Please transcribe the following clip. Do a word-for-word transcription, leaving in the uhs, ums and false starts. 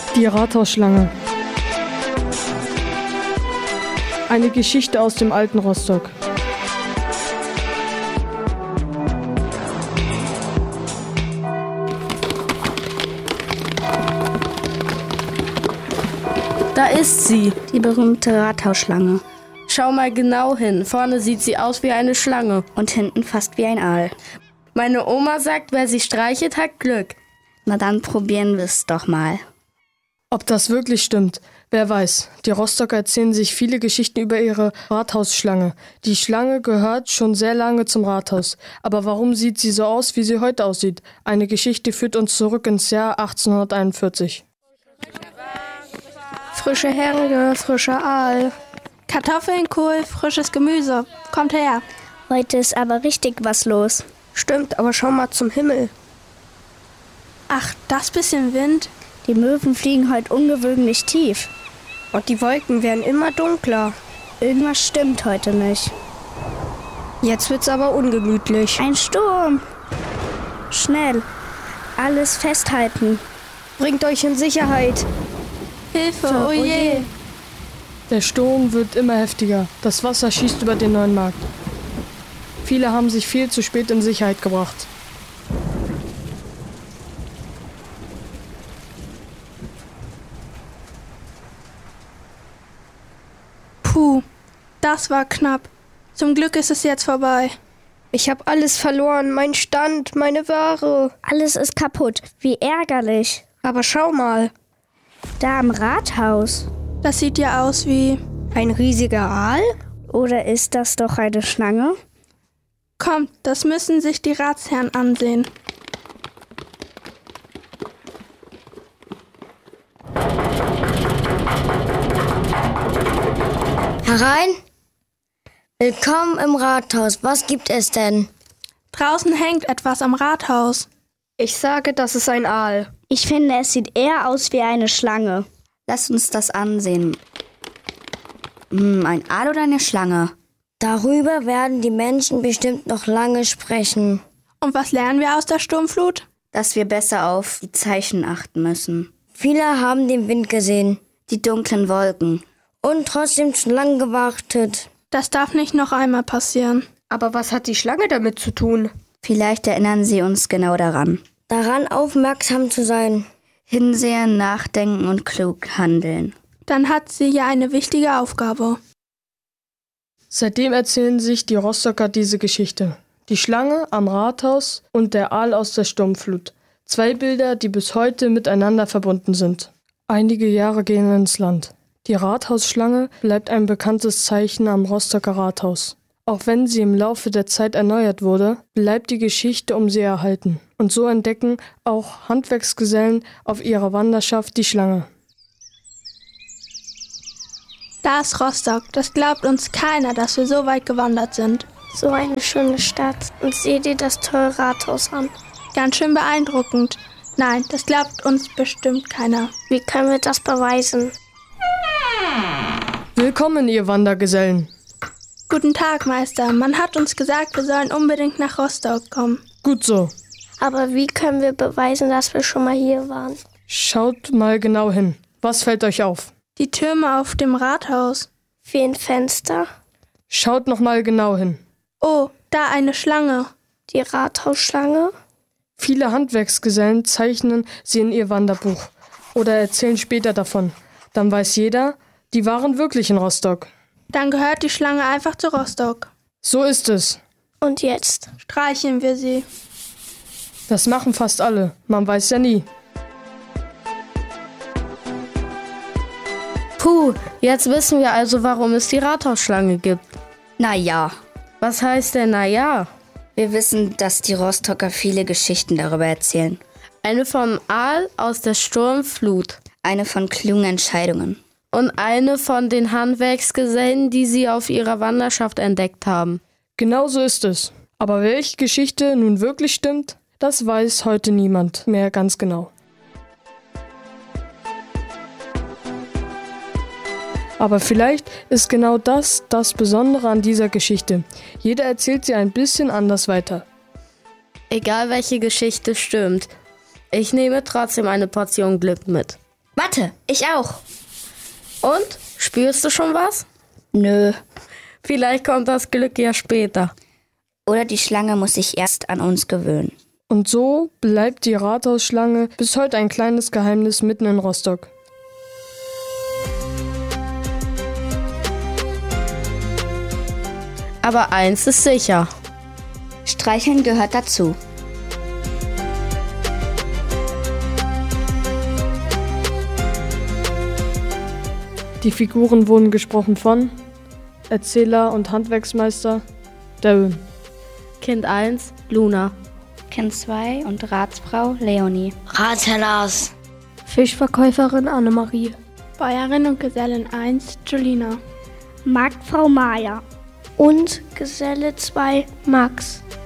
Die Rathausschlange. Eine Geschichte aus dem alten Rostock. Da ist sie, die berühmte Rathausschlange. Schau mal genau hin. Vorne sieht sie aus wie eine Schlange. Und hinten fast wie ein Aal. Meine Oma sagt, wer sie streichelt, hat Glück. Na dann probieren wir es doch mal. Ob das wirklich stimmt, wer weiß. Die Rostocker erzählen sich viele Geschichten über ihre Rathausschlange. Die Schlange gehört schon sehr lange zum Rathaus. Aber warum sieht sie so aus, wie sie heute aussieht? Eine Geschichte führt uns zurück ins Jahr achtzehnhunderteinundvierzig. Frische Heringe, frischer Aal. Kartoffeln, Kohl, frisches Gemüse. Kommt her. Heute ist aber richtig was los. Stimmt, aber schau mal zum Himmel. Ach, das bisschen Wind. Die Möwen fliegen heute ungewöhnlich tief. Und die Wolken werden immer dunkler. Irgendwas stimmt heute nicht. Jetzt wird's aber ungemütlich. Ein Sturm. Schnell. Alles festhalten. Bringt euch in Sicherheit. Hilfe, oh je. Der Sturm wird immer heftiger. Das Wasser schießt über den neuen Markt. Viele haben sich viel zu spät in Sicherheit gebracht. Puh, das war knapp. Zum Glück ist es jetzt vorbei. Ich habe alles verloren, mein Stand, meine Ware. Alles ist kaputt, wie ärgerlich. Aber schau mal. Da im Rathaus. Das sieht ja aus wie ein riesiger Aal. Oder ist das doch eine Schlange? Kommt, das müssen sich die Ratsherren ansehen. Herein? Willkommen im Rathaus. Was gibt es denn? Draußen hängt etwas am Rathaus. Ich sage, das ist ein Aal. Ich finde, es sieht eher aus wie eine Schlange. Lass uns das ansehen. Hm, ein Aal oder eine Schlange? Darüber werden die Menschen bestimmt noch lange sprechen. Und was lernen wir aus der Sturmflut? Dass wir besser auf die Zeichen achten müssen. Viele haben den Wind gesehen. Die dunklen Wolken. Und trotzdem schon lange gewartet. Das darf nicht noch einmal passieren. Aber was hat die Schlange damit zu tun? Vielleicht erinnern sie uns genau daran. Daran aufmerksam zu sein. Hinsehen, nachdenken und klug handeln. Dann hat sie ja eine wichtige Aufgabe. Seitdem erzählen sich die Rostocker diese Geschichte. Die Schlange am Rathaus und der Aal aus der Sturmflut. Zwei Bilder, die bis heute miteinander verbunden sind. Einige Jahre gehen ins Land. Die Rathausschlange bleibt ein bekanntes Zeichen am Rostocker Rathaus. Auch wenn sie im Laufe der Zeit erneuert wurde, bleibt die Geschichte um sie erhalten. Und so entdecken auch Handwerksgesellen auf ihrer Wanderschaft die Schlange. Da ist Rostock. Das glaubt uns keiner, dass wir so weit gewandert sind. So eine schöne Stadt. Und seht ihr das tolle Rathaus an? Ganz schön beeindruckend. Nein, das glaubt uns bestimmt keiner. Wie können wir das beweisen? Willkommen, ihr Wandergesellen. Guten Tag, Meister. Man hat uns gesagt, wir sollen unbedingt nach Rostock kommen. Gut so. Aber wie können wir beweisen, dass wir schon mal hier waren? Schaut mal genau hin. Was fällt euch auf? Die Türme auf dem Rathaus. Wie ein Fenster. Schaut noch mal genau hin. Oh, da eine Schlange. Die Rathausschlange. Viele Handwerksgesellen zeichnen sie in ihr Wanderbuch oder erzählen später davon. Dann weiß jeder, die waren wirklich in Rostock. Dann gehört die Schlange einfach zu Rostock. So ist es. Und jetzt? Streicheln wir sie. Das machen fast alle. Man weiß ja nie. Puh, jetzt wissen wir also, warum es die Rathausschlange gibt. Na ja. Was heißt denn na ja? Wir wissen, dass die Rostocker viele Geschichten darüber erzählen. Eine vom Aal aus der Sturmflut. Eine von klugen Entscheidungen. Und eine von den Handwerksgesellen, die sie auf ihrer Wanderschaft entdeckt haben. Genau so ist es. Aber welche Geschichte nun wirklich stimmt, das weiß heute niemand mehr ganz genau. Aber vielleicht ist genau das das Besondere an dieser Geschichte. Jeder erzählt sie ein bisschen anders weiter. Egal welche Geschichte stimmt, ich nehme trotzdem eine Portion Glück mit. Warte, ich auch. Und? Spürst du schon was? Nö. Vielleicht kommt das Glück ja später. Oder die Schlange muss sich erst an uns gewöhnen. Und so bleibt die Rathausschlange bis heute ein kleines Geheimnis mitten in Rostock. Aber eins ist sicher. Streicheln gehört dazu. Die Figuren wurden gesprochen von Erzähler und Handwerksmeister Darren. Kind eins, Luna. Kind zwei und Ratsfrau Leonie. Ratsherr Lars. Fischverkäuferin Annemarie. Bäuerin und Gesellin eins, Julina. Marktfrau Maja. Und Geselle zwei, Max.